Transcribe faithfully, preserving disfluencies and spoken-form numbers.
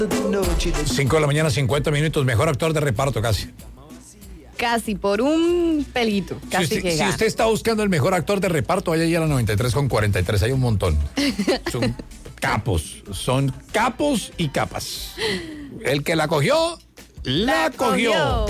cinco de la mañana, cincuenta minutos. Mejor actor de reparto, casi. Casi, por un pelito. Casi si, usted, que si gana. usted está buscando el mejor actor de reparto, vaya a ir a la noventa y tres con cuarenta y tres. Hay un montón. Son capos. Son capos y capas. El que la cogió, la, la cogió. cogió.